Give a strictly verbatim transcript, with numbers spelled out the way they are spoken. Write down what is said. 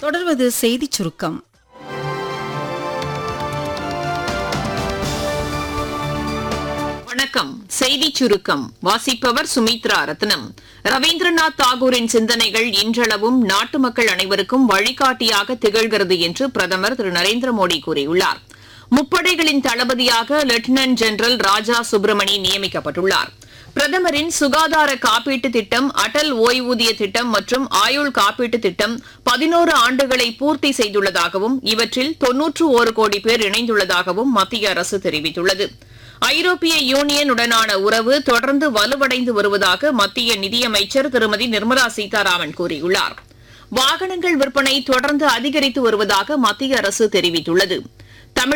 தொடர்வது செய்திச் சுருக்கம். வணக்கம். செய்திச் சுருக்கம் வாசிப்பவர் சுமித்ரா ரத்னம். ரவீந்திரநாத் தாகூரின் சிந்தனைகள் இன்றளவும் நாட்டு மக்கள் அனைவருக்கும் வழிகாட்டியாக திகழ்கிறது என்று பிரதமர் திரு நரேந்திர மோடி கூறியுள்ளார். முப்படைகளின் தளபதியாக லெப்டினன்ட் ஜெனரல் ராஜா சுப்பிரமணி நியமிக்கப்பட்டுள்ளார். பிரதமரின் சுகாதார காப்பீட்டு திட்டம், அடல் ஓய்வூதிய திட்டம் மற்றும் ஆயுள் காப்பீட்டு திட்டம் பதினோரு ஆண்டுகளை பூர்த்தி செய்துள்ளதாகவும் இவற்றில் தொன்னூற்று ஒரு கோடி பேர் இணைந்துள்ளதாகவும் மத்திய அரசு தெரிவித்துள்ளது. ஐரோப்பிய யூனியன் உடனான உறவு தொடர்ந்து வலுவடைந்து வருவதாக மத்திய நிதியமைச்சர் திருமதி நிர்மலா சீதாராமன் கூறியுள்ளார். வாகனங்கள் விற்பனை தொடர்ந்து அதிகரித்து வருவதாக மத்திய அரசு தெரிவித்துள்ளது.